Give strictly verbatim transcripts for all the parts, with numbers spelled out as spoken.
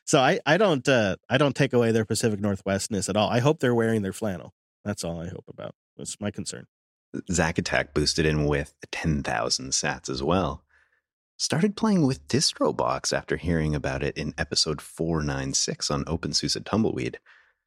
So I, I don't uh, I don't take away their Pacific Northwestness at all. I hope they're wearing their flannel. That's all I hope about. That's my concern. Zack Attack boosted in with ten thousand sats as well. Started playing with DistroBox after hearing about it in episode four ninety-six on OpenSUSE Tumbleweed.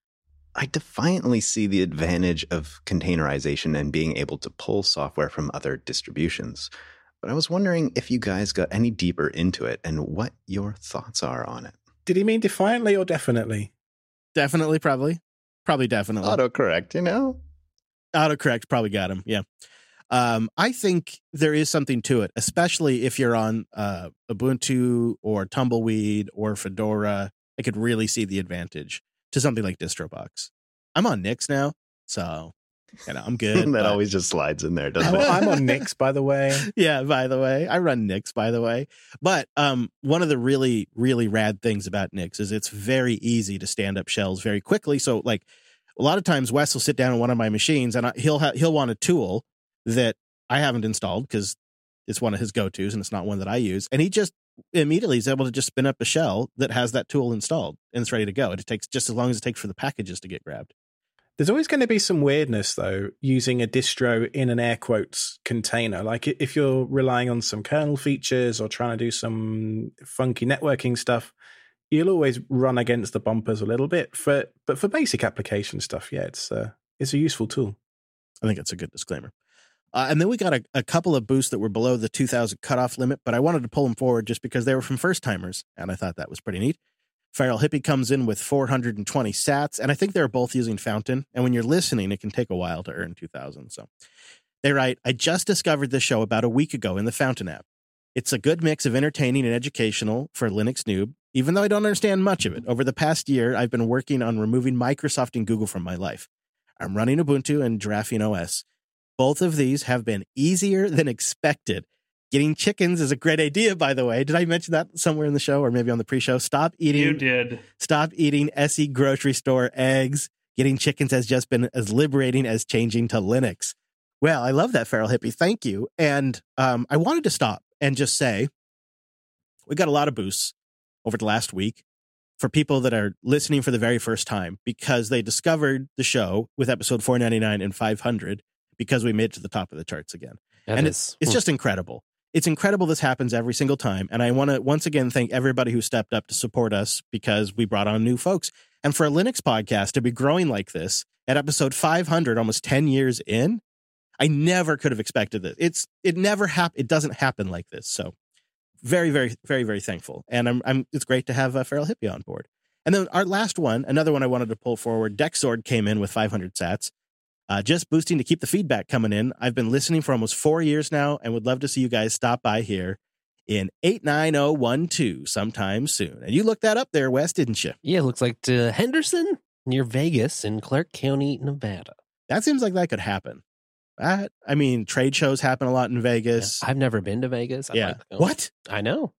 I defiantly see the advantage of containerization and being able to pull software from other distributions. But I was wondering if you guys got any deeper into it and what your thoughts are on it. Did he mean defiantly or definitely? Definitely, probably. Probably definitely. Autocorrect, you know? Autocorrect probably got him, yeah. Um, I think there is something to it, especially if you're on uh, Ubuntu or Tumbleweed or Fedora. I could really see the advantage to something like DistroBox. I'm on Nix now, so you know, I'm good. that but... always just slides in there, doesn't it? I'm on Nix, by the way. Yeah, by the way. I run Nix, by the way. But um, one of the really, really rad things about Nix is it's very easy to stand up shells very quickly. So, like, a lot of times Wes will sit down on one of my machines and I, he'll ha- he'll want a tool that I haven't installed because it's one of his go-tos and it's not one that I use. And he just immediately is able to just spin up a shell that has that tool installed and it's ready to go. It takes just as long as it takes for the packages to get grabbed. There's always going to be some weirdness, though, using a distro in an air quotes container. Like if you're relying on some kernel features or trying to do some funky networking stuff, you'll always run against the bumpers a little bit. For But for basic application stuff, yeah, it's, uh, it's a useful tool. I think it's a good disclaimer. Uh, and then we got a, a couple of boosts that were below the two thousand cutoff limit, but I wanted to pull them forward just because they were from first-timers, and I thought that was pretty neat. Feral Hippie comes in with four hundred twenty sats, and I think they're both using Fountain, and when you're listening, it can take a while to earn two thousand. So they write, I just discovered this show about a week ago in the Fountain app. It's a good mix of entertaining and educational for a Linux noob, even though I don't understand much of it. Over the past year, I've been working on removing Microsoft and Google from my life. I'm running Ubuntu and Graphene O S. Both of these have been easier than expected. Getting chickens is a great idea, by the way. Did I mention that somewhere in the show or maybe on the pre-show? Stop eating. You did. Stop eating S E grocery store eggs. Getting chickens has just been as liberating as changing to Linux. Well, I love that, Feral Hippie. Thank you. And um, I wanted to stop and just say we got a lot of boosts over the last week for people that are listening for the very first time because they discovered the show with episode four ninety-nine and five hundred because we made it to the top of the charts again. That and is. it's it's just incredible. It's incredible this happens every single time. And I want to once again thank everybody who stepped up to support us because we brought on new folks. And for a Linux podcast to be growing like this at episode five hundred, almost ten years in, I never could have expected this. It's it never happened. It doesn't happen like this. So very, very, very, very thankful. And I'm I'm it's great to have a Feral Hippie on board. And then our last one, another one I wanted to pull forward, Dexord came in with five hundred sats. Uh, just boosting to keep the feedback coming in. I've been listening for almost four years now and would love to see you guys stop by here in eight nine zero one two sometime soon. And you looked that up there, Wes, didn't you? Yeah, it looks like uh, Henderson near Vegas in Clark County, Nevada. That seems like that could happen. That, I mean, trade shows happen a lot in Vegas. Yeah, I've never been to Vegas. I'd yeah. like to go. What? I know.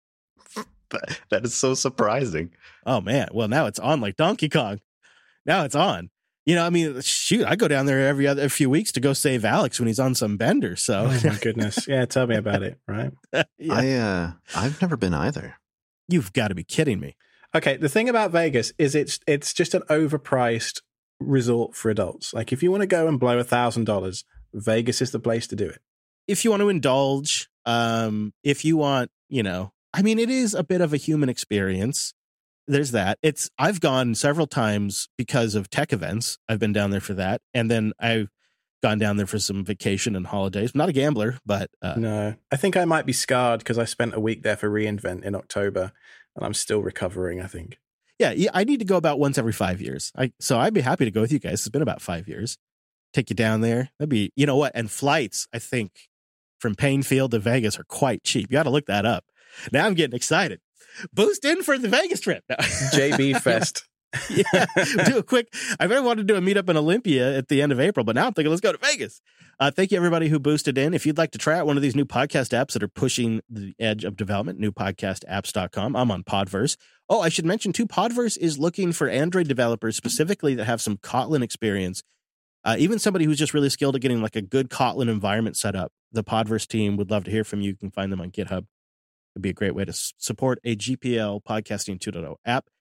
That, that is so surprising. Oh, man. Well, now it's on like Donkey Kong. Now it's on. You know, I mean, shoot, I go down there every other a few weeks to go save Alex when he's on some bender. So, oh my goodness, yeah, tell me about it, right? yeah. I uh, I've never been either. You've got to be kidding me. Okay, the thing about Vegas is it's it's just an overpriced resort for adults. Like if you want to go and blow a thousand dollars, Vegas is the place to do it. If you want to indulge, um, if you want, you know, I mean, it is a bit of a human experience. There's that. It's I've gone several times because of tech events. I've been down there for that. And then I've gone down there for some vacation and holidays. I'm not a gambler, but... Uh, no, I think I might be scarred because I spent a week there for reInvent in October and I'm still recovering, I think. Yeah, I need to go about once every five years. I So I'd be happy to go with you guys. It's been about five years. Take you down there. That'd be, you know what? And flights, I think, from Painfield to Vegas are quite cheap. You got to look that up. Now I'm getting excited. Boost in for the Vegas trip. J B Fest. Yeah, do a quick. I really wanted to do a meetup in Olympia at the end of April, but now I'm thinking let's go to Vegas. Uh, thank you everybody who boosted in. If you'd like to try out one of these new podcast apps that are pushing the edge of development, new podcast apps dot com. I'm on Podverse. Oh, I should mention too, Podverse is looking for Android developers specifically that have some Kotlin experience. Uh, even somebody who's just really skilled at getting like a good Kotlin environment set up. The Podverse team would love to hear from you. You can find them on GitHub. It'd be a great way to s- support a G P L podcasting two point oh app.